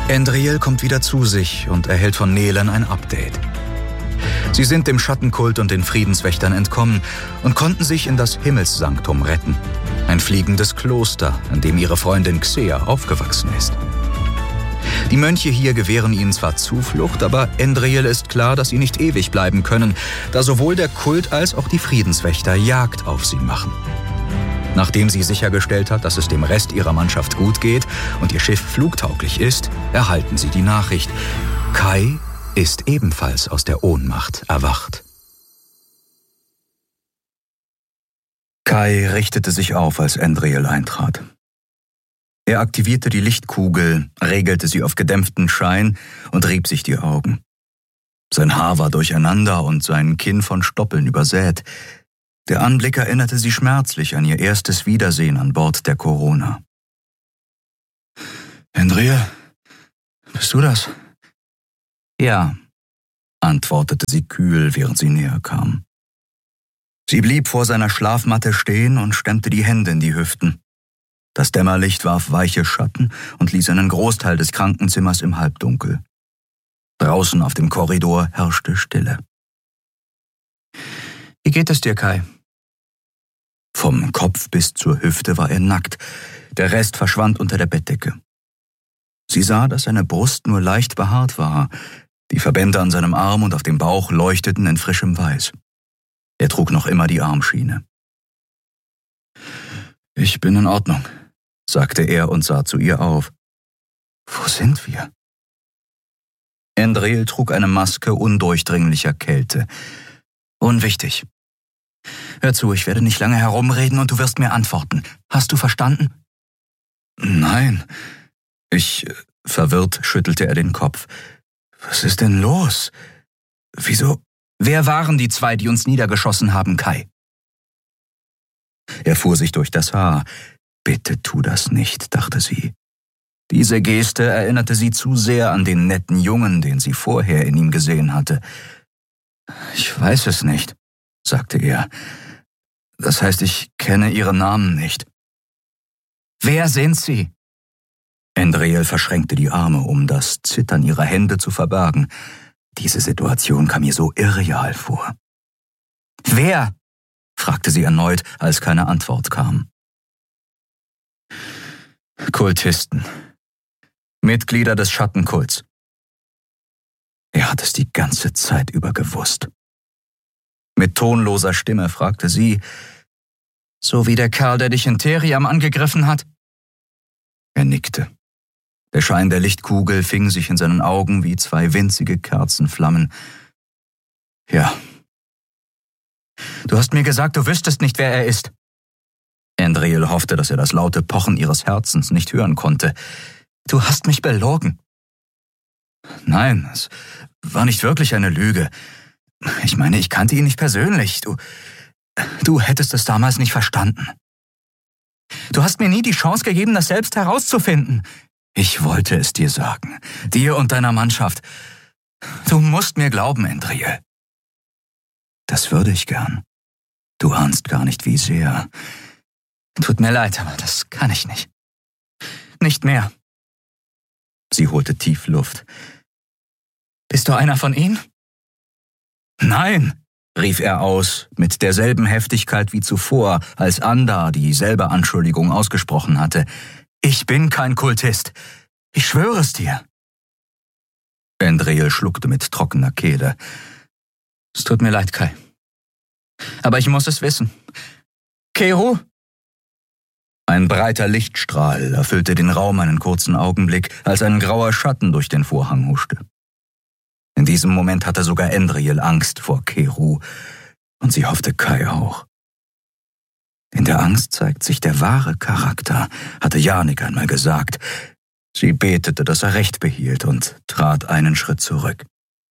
Endriel kommt wieder zu sich und erhält von Nelen ein Update. Sie sind dem Schattenkult und den Friedenswächtern entkommen und konnten sich in das Himmelssanktum retten. Ein fliegendes Kloster, in dem ihre Freundin Xea aufgewachsen ist. Die Mönche hier gewähren ihnen zwar Zuflucht, aber Endriel ist klar, dass sie nicht ewig bleiben können, da sowohl der Kult als auch die Friedenswächter Jagd auf sie machen. Nachdem sie sichergestellt hat, dass es dem Rest ihrer Mannschaft gut geht und ihr Schiff flugtauglich ist, erhalten sie die Nachricht: Kai ist ebenfalls aus der Ohnmacht erwacht. Kai richtete sich auf, als Endriel eintrat. Er aktivierte die Lichtkugel, regelte sie auf gedämpften Schein und rieb sich die Augen. Sein Haar war durcheinander und sein Kinn von Stoppeln übersät. Der Anblick erinnerte sie schmerzlich an ihr erstes Wiedersehen an Bord der Corona. »Endriel, bist du das?« »Ja«, antwortete sie kühl, während sie näher kam. Sie blieb vor seiner Schlafmatte stehen und stemmte die Hände in die Hüften. Das Dämmerlicht warf weiche Schatten und ließ einen Großteil des Krankenzimmers im Halbdunkel. Draußen auf dem Korridor herrschte Stille. »Wie geht es dir, Kai?« Vom Kopf bis zur Hüfte war er nackt, der Rest verschwand unter der Bettdecke. Sie sah, dass seine Brust nur leicht behaart war. Die Verbände an seinem Arm und auf dem Bauch leuchteten in frischem Weiß. Er trug noch immer die Armschiene. »Ich bin in Ordnung«, sagte er und sah zu ihr auf. »Wo sind wir?« Endriel trug eine Maske undurchdringlicher Kälte. »Unwichtig. Hör zu, ich werde nicht lange herumreden und du wirst mir antworten. Hast du verstanden?« »Nein. Verwirrt schüttelte er den Kopf. »Was ist denn los? Wieso?« »Wer waren die zwei, die uns niedergeschossen haben, Kai?« Er fuhr sich durch das Haar. »Bitte tu das nicht«, dachte sie. Diese Geste erinnerte sie zu sehr an den netten Jungen, den sie vorher in ihm gesehen hatte. »Ich weiß es nicht«, sagte er. »Das heißt, ich kenne ihre Namen nicht.« »Wer sind sie?« Endriel verschränkte die Arme, um das Zittern ihrer Hände zu verbergen. Diese Situation kam ihr so irreal vor. »Wer?« fragte sie erneut, als keine Antwort kam. »Kultisten. Mitglieder des Schattenkults.« Er hat es die ganze Zeit über gewusst. Mit tonloser Stimme fragte sie: »So wie der Kerl, der dich in Theriam angegriffen hat?« Er nickte. Der Schein der Lichtkugel fing sich in seinen Augen wie zwei winzige Kerzenflammen. »Ja.« »Du hast mir gesagt, du wüsstest nicht, wer er ist.« Endriel hoffte, dass er das laute Pochen ihres Herzens nicht hören konnte. »Du hast mich belogen.« »Nein, es war nicht wirklich eine Lüge. Ich meine, ich kannte ihn nicht persönlich. Du hättest es damals nicht verstanden. Du hast mir nie die Chance gegeben, das selbst herauszufinden. Ich wollte es dir sagen, dir und deiner Mannschaft. Du musst mir glauben, Endriel.« »Das würde ich gern. Du ahnst gar nicht, wie sehr. Tut mir leid, aber das kann ich nicht. Nicht mehr.« Sie holte tief Luft. »Bist du einer von ihnen?« »Nein«, rief er aus, mit derselben Heftigkeit wie zuvor, als Anda dieselbe Anschuldigung ausgesprochen hatte. »Ich bin kein Kultist. Ich schwöre es dir.« Endriel schluckte mit trockener Kehle. »Es tut mir leid, Kai. Aber ich muss es wissen. Keru?« Ein breiter Lichtstrahl erfüllte den Raum einen kurzen Augenblick, als ein grauer Schatten durch den Vorhang huschte. In diesem Moment hatte sogar Endriel Angst vor Keru, und sie hoffte Kai auch. In der Angst zeigt sich der wahre Charakter, hatte Janik einmal gesagt. Sie betete, dass er Recht behielt und trat einen Schritt zurück.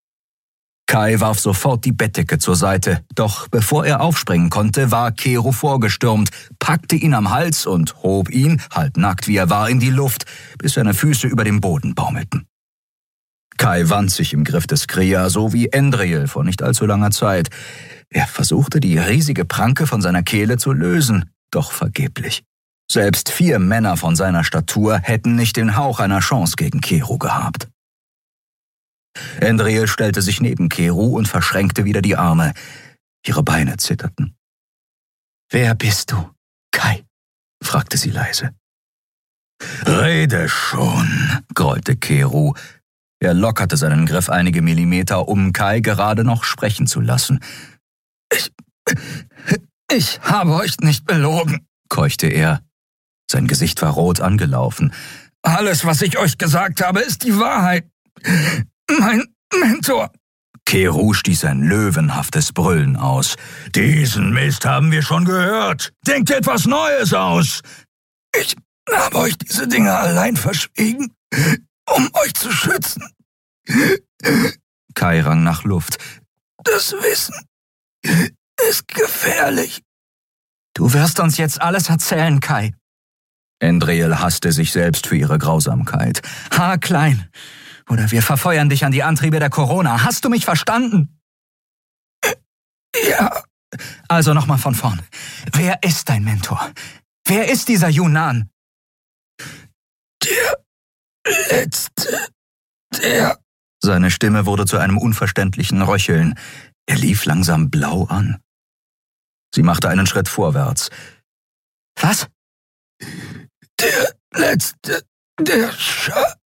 Kai warf sofort die Bettdecke zur Seite, doch bevor er aufspringen konnte, war Keru vorgestürmt, packte ihn am Hals und hob ihn, halbnackt wie er war, in die Luft, bis seine Füße über dem Boden baumelten. Kai wand sich im Griff des Krea, so wie Endriel vor nicht allzu langer Zeit. Er versuchte, die riesige Pranke von seiner Kehle zu lösen, doch vergeblich. Selbst 4 Männer von seiner Statur hätten nicht den Hauch einer Chance gegen Keru gehabt. Andriel stellte sich neben Keru und verschränkte wieder die Arme. Ihre Beine zitterten. »Wer bist du, Kai?« fragte sie leise. »Rede schon«, grollte Keru. Er lockerte seinen Griff einige Millimeter, um Kai gerade noch sprechen zu lassen. Ich habe euch nicht belogen«, keuchte er. Sein Gesicht war rot angelaufen. »Alles, was ich euch gesagt habe, ist die Wahrheit. Mein Mentor...« Keru stieß ein löwenhaftes Brüllen aus. »Diesen Mist haben wir schon gehört. Denkt etwas Neues aus!« »Ich habe euch diese Dinge allein verschwiegen, um euch zu schützen.« Kai rang nach Luft. »Das Wissen ist gefährlich.« »Du wirst uns jetzt alles erzählen, Kai.« Andriel hasste sich selbst für ihre Grausamkeit. »Haarklein, oder wir verfeuern dich an die Antriebe der Corona. Hast du mich verstanden?« »Ja.« »Also nochmal von vorn. Wer ist dein Mentor? Wer ist dieser Yunnan?« »Der Letzte, der...« Seine Stimme wurde zu einem unverständlichen Röcheln. Er lief langsam blau an. Sie machte einen Schritt vorwärts. »Was?« »Der Letzte, der